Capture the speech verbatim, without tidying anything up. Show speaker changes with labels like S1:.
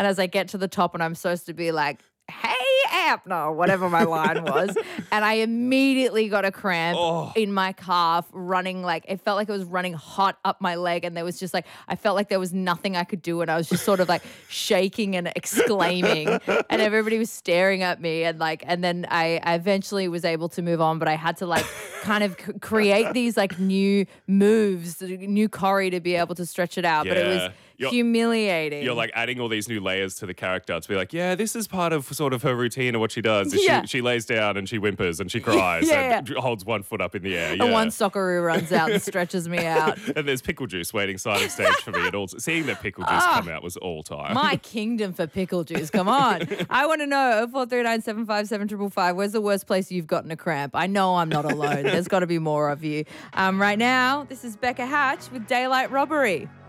S1: And as I get to the top and I'm supposed to be like, hey, Abner, whatever my line was. And I immediately got a cramp
S2: Oh.
S1: in my calf running like, it felt like it was running hot up my leg. And there was just like, I felt like there was nothing I could do. And I was just sort of like shaking and exclaiming. And everybody was staring at me. And like, and then I, I eventually was able to move on, but I had to like kind of c- create these like new moves, new choreo to be able to stretch it out. But it
S2: Yeah.
S1: was
S2: You're-
S1: humiliating.
S2: You're like adding all these new layers to the character to be like, yeah, this is part of sort of her routine and what she does. Is
S1: Yeah.
S2: She, she lays down and she whimpers and she cries
S1: Yeah,
S2: and holds one foot up in the air.
S1: and
S2: Yeah.
S1: one Socceroo runs out and stretches me out.
S2: And there's pickle juice waiting side of stage for me. And also seeing that pickle juice come out was all time.
S1: My kingdom for pickle juice. Come on. I want to know. oh four three nine seven five seven five five. Where's the worst place you've gotten a cramp? I know I'm not alone. There's got to be more of you. Um, right now, this is Becca Hatch with Daylight Robbery.